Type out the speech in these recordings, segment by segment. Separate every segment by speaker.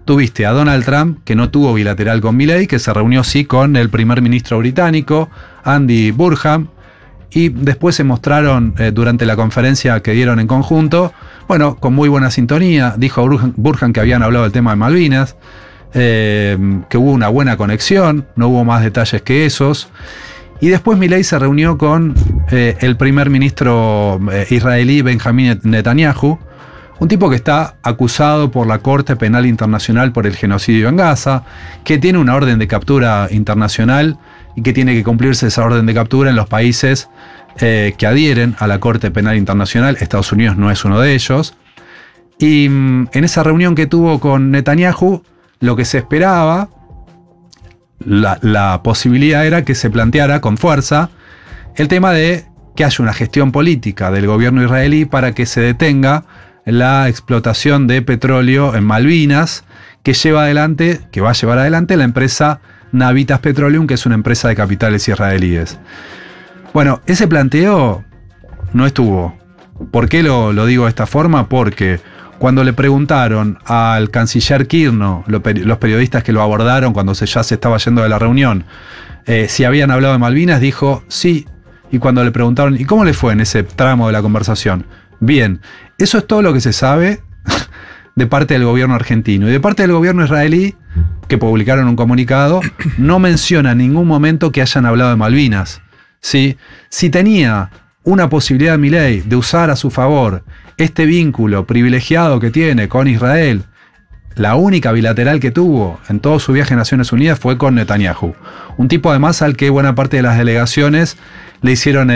Speaker 1: tuviste a Donald Trump, que no tuvo bilateral con Milei, que se reunió sí con el primer ministro británico, Andy Burnham, y después se mostraron durante la conferencia que dieron en conjunto, bueno, con muy buena sintonía. Dijo Burnham que habían hablado del tema de Malvinas, que hubo una buena conexión, no hubo más detalles que esos. Y después Milei se reunió con el primer ministro israelí Benjamin Netanyahu, un tipo que está acusado por la Corte Penal Internacional por el genocidio en Gaza, que tiene una orden de captura internacional y que tiene que cumplirse esa orden de captura en los países que adhieren a la Corte Penal Internacional. Estados Unidos no es uno de ellos. Y en esa reunión que tuvo con Netanyahu, lo que se esperaba, la posibilidad era que se planteara con fuerza el tema de que haya una gestión política del gobierno israelí para que se detenga la explotación de petróleo en Malvinas que va a llevar adelante la empresa Navitas Petroleum, que es una empresa de capitales israelíes. Bueno, ese planteo no estuvo. ¿Por qué lo digo de esta forma? Porque cuando le preguntaron al canciller Kirno, los periodistas que lo abordaron cuando ya se estaba yendo de la reunión, si habían hablado de Malvinas, dijo sí. Y cuando le preguntaron, ¿y cómo le fue en ese tramo de la conversación? Bien, eso es todo lo que se sabe de parte del gobierno argentino. Y de parte del gobierno israelí, que publicaron un comunicado, no menciona en ningún momento que hayan hablado de Malvinas. ¿Sí? Si tenía una posibilidad Milei de usar a su favor este vínculo privilegiado que tiene con Israel, la única bilateral que tuvo en todo su viaje a Naciones Unidas fue con Netanyahu. Un tipo además al que buena parte de las delegaciones le hicieron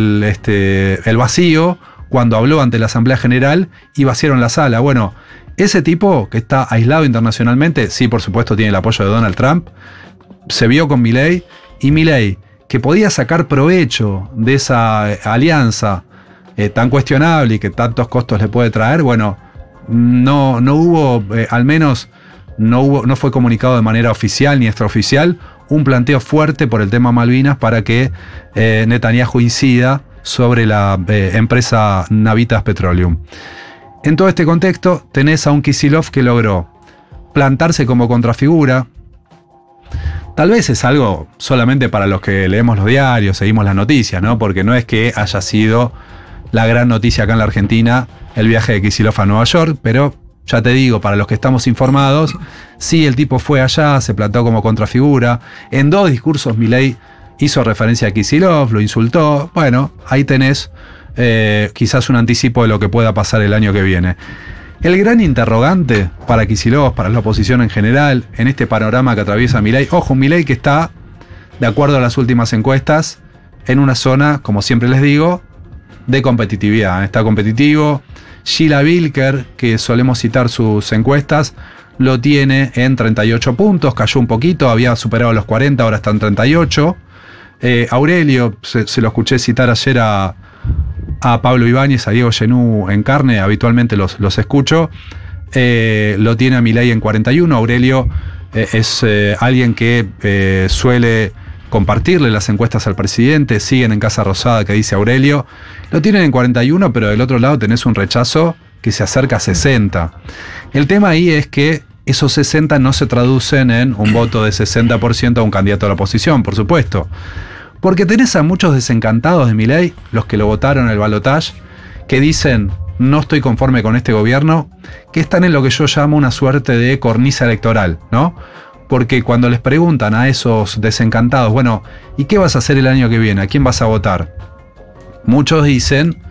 Speaker 1: el vacío cuando habló ante la Asamblea General y vaciaron la sala. Bueno, ese tipo que está aislado internacionalmente, sí, por supuesto tiene el apoyo de Donald Trump, se vio con Milei, y Milei, que podía sacar provecho de esa alianza tan cuestionable y que tantos costos le puede traer, bueno, no hubo, al menos no fue comunicado de manera oficial ni extraoficial, un planteo fuerte por el tema Malvinas para que Netanyahu incida sobre la empresa Navitas Petroleum. En todo este contexto tenés a un Kicillof que logró plantarse como contrafigura. Tal vez es algo solamente para los que leemos los diarios, seguimos las noticias, ¿no? Porque no es que haya sido la gran noticia acá en la Argentina el viaje de Kicillof a Nueva York, pero ya te digo, para los que estamos informados, sí, el tipo fue allá, se plantó como contrafigura. En 2 discursos Milei hizo referencia a Kicillof, lo insultó. Bueno, ahí tenés quizás un anticipo de lo que pueda pasar el año que viene. El gran interrogante para Kicillof, para la oposición en general, en este panorama que atraviesa Milei, ojo, Milei que está, de acuerdo a las últimas encuestas, en una zona, como siempre les digo, de competitividad. Está competitivo. Sheila Wilker, que solemos citar sus encuestas, lo tiene en 38 puntos, cayó un poquito, había superado los 40, ahora está en 38. Aurelio, se lo escuché citar ayer a Pablo Ibáñez, a Diego Genú en carne, habitualmente los escucho, lo tiene a Milei en 41. Aurelio es alguien que suele compartirle las encuestas al presidente, siguen en Casa Rosada, que dice Aurelio, lo tienen en 41, pero del otro lado tenés un rechazo que se acerca a 60. El tema ahí es que esos 60 no se traducen en un voto de 60% a un candidato a la oposición, por supuesto. Porque tenés a muchos desencantados de Milei, los que lo votaron en el balotaje, que dicen, no estoy conforme con este gobierno, que están en lo que yo llamo una suerte de cornisa electoral, ¿no? Porque cuando les preguntan a esos desencantados, bueno, ¿y qué vas a hacer el año que viene? ¿A quién vas a votar? Muchos dicen,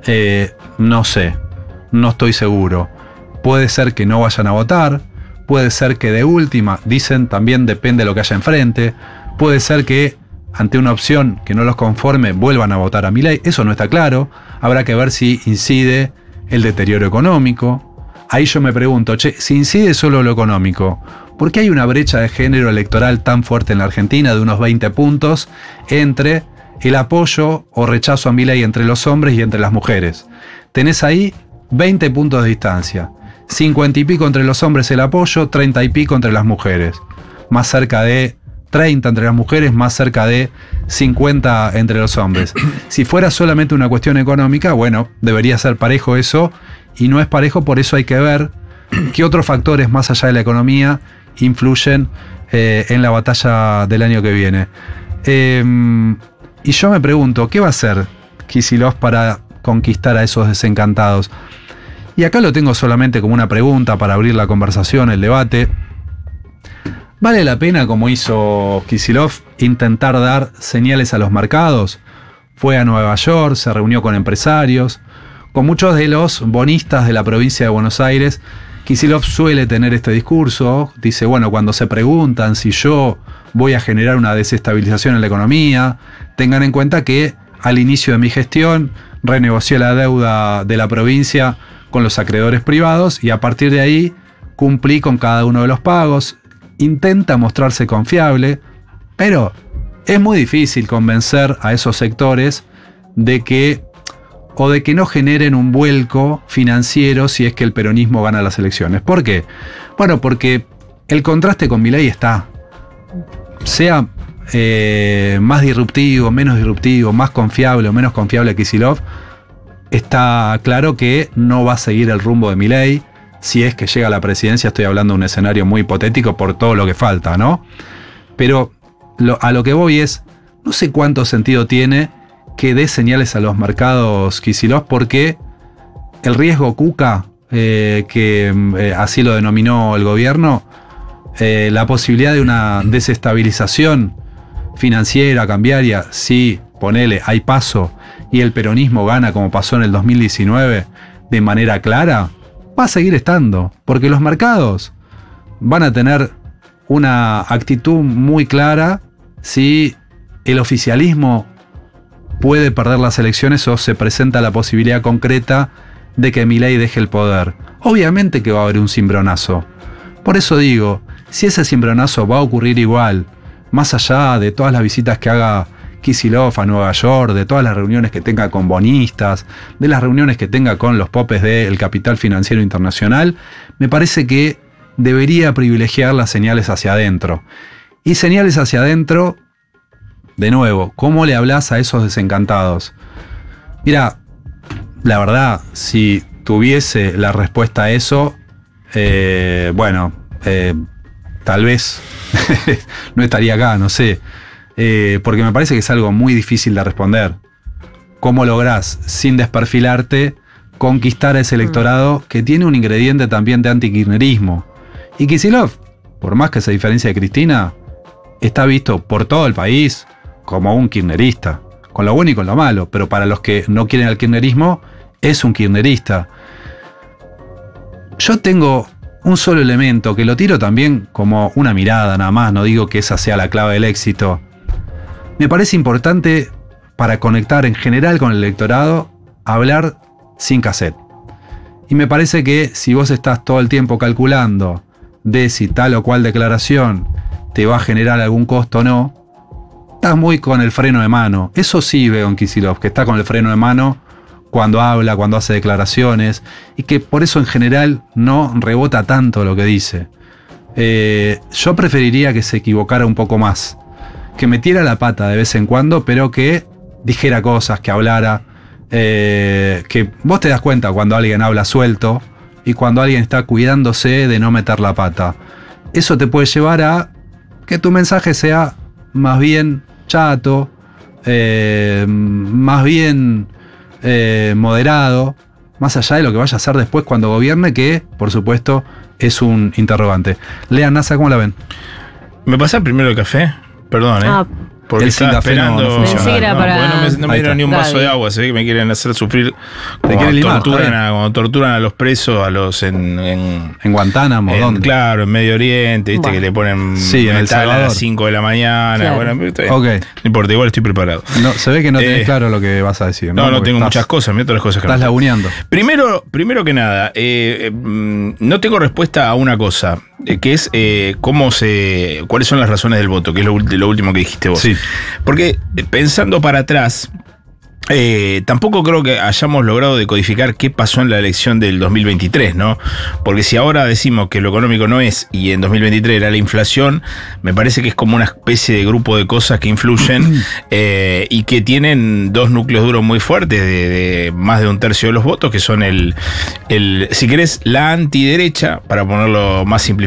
Speaker 1: no sé, no estoy seguro. Puede ser que no vayan a votar, puede ser que de última, dicen también depende de lo que haya enfrente, puede ser que ante una opción que no los conforme vuelvan a votar a Milei, eso no está claro, habrá que ver si incide el deterioro económico. Ahí yo me pregunto, si incide solo lo económico, ¿por qué hay una brecha de género electoral tan fuerte en la Argentina de unos 20 puntos entre el apoyo o rechazo a Milei entre los hombres y entre las mujeres? Tenés ahí 20 puntos de distancia, 50 y pico entre los hombres el apoyo, 30 y pico entre las mujeres, más cerca de 30 entre las mujeres, más cerca de 50 entre los hombres. Si fuera solamente una cuestión económica, bueno, debería ser parejo eso, y no es parejo, por eso hay que ver qué otros factores más allá de la economía influyen en la batalla del año que viene. Y yo me pregunto, ¿qué va a hacer Kicillof para conquistar a esos desencantados? Y acá lo tengo solamente como una pregunta para abrir la conversación, el debate. ¿Vale la pena, como hizo Kicillof, intentar dar señales a los mercados? Fue a Nueva York, se reunió con empresarios, con muchos de los bonistas de la provincia de Buenos Aires. Kicillof suele tener este discurso, dice, bueno, cuando se preguntan si yo voy a generar una desestabilización en la economía, tengan en cuenta que al inicio de mi gestión renegocié la deuda de la provincia con los acreedores privados y a partir de ahí cumplí con cada uno de los pagos. Intenta mostrarse confiable, pero es muy difícil convencer a esos sectores de que no generen un vuelco financiero si es que el peronismo gana las elecciones. ¿Por qué? Bueno, porque el contraste con Milei está. Sea más disruptivo, menos disruptivo, más confiable o menos confiable Kicillof, está claro que no va a seguir el rumbo de Milei. Si es que llega a la presidencia, estoy hablando de un escenario muy hipotético por todo lo que falta, ¿no? Pero a lo que voy es, no sé cuánto sentido tiene que dé señales a los mercados Kicillof, porque el riesgo Cuca, que así lo denominó el gobierno, la posibilidad de una desestabilización financiera, cambiaria, si, ponele, hay paso y el peronismo gana como pasó en el 2019 de manera clara, va a seguir estando, porque los mercados van a tener una actitud muy clara si el oficialismo puede perder las elecciones o se presenta la posibilidad concreta de que Milei deje el poder. Obviamente que va a haber un cimbronazo. Por eso digo, si ese cimbronazo va a ocurrir igual, más allá de todas las visitas que haga Kicillof a Nueva York, de todas las reuniones que tenga con bonistas, de las reuniones que tenga con los popes del capital financiero internacional, me parece que debería privilegiar las señales hacia adentro. Y señales hacia adentro, de nuevo, ¿cómo le hablas a esos desencantados? Mira, la verdad, si tuviese la respuesta a eso, tal vez no estaría acá, no sé. Porque me parece que es algo muy difícil de responder. ¿Cómo lográs, sin desperfilarte, conquistar a ese electorado que tiene un ingrediente también de antikirchnerismo? Y Kicillof, por más que se diferencie de Cristina, está visto por todo el país como un kirchnerista, con lo bueno y con lo malo, pero para los que no quieren el kirchnerismo, es un kirchnerista. Yo tengo un solo elemento, que lo tiro también como una mirada nada más, no digo que esa sea la clave del éxito. Me parece importante, para conectar en general con el electorado, hablar sin cassette. Y me parece que si vos estás todo el tiempo calculando de si tal o cual declaración te va a generar algún costo o no, estás muy con el freno de mano. Eso sí veo en Kicillof, que está con el freno de mano cuando habla, cuando hace declaraciones, y que por eso en general no rebota tanto lo que dice. Yo preferiría que se equivocara un poco más, que metiera la pata de vez en cuando, pero que dijera cosas, que hablara, que vos te das cuenta cuando alguien habla suelto y cuando alguien está cuidándose de no meter la pata. Eso te puede llevar a que tu mensaje sea más bien chato, más bien moderado, más allá de lo que vaya a hacer después cuando gobierne, que por supuesto es un interrogante. Lea, Nasa, ¿cómo la ven?
Speaker 2: ¿Me pasa primero el café? Perdón, porque
Speaker 1: el sin café no funciona.
Speaker 2: No me dieron ni un vaso de agua, se ve que me quieren hacer sufrir
Speaker 1: como
Speaker 2: torturan a los presos, a los
Speaker 1: en Guantánamo, ¿dónde?
Speaker 2: Claro, en Medio Oriente, viste, que le ponen metal a las 5 de la mañana. Claro. Bueno,
Speaker 1: okay.
Speaker 2: No importa, igual estoy preparado.
Speaker 1: No, se ve que no tenés claro lo que vas a decir.
Speaker 2: No tengo muchas cosas, mira todas las cosas que
Speaker 1: estás laguneando.
Speaker 2: Primero que nada, no tengo respuesta a una cosa, que es cuáles son las razones del voto, que es lo último que dijiste vos.
Speaker 1: Sí.
Speaker 2: Porque pensando para atrás, Tampoco creo que hayamos logrado decodificar qué pasó en la elección del 2023, ¿no? Porque si ahora decimos que lo económico no es, y en 2023 era la inflación, me parece que es como una especie de grupo de cosas que influyen y que tienen dos núcleos duros muy fuertes de más de un tercio de los votos, que son si querés, la antiderecha, para ponerlo más simplificado,